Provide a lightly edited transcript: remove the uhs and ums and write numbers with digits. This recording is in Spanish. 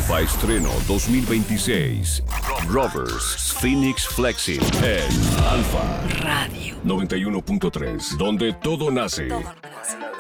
Alfa Estreno 2026. Rovers Phoenix Flexing en Alfa Radio 91.3, donde todo nace.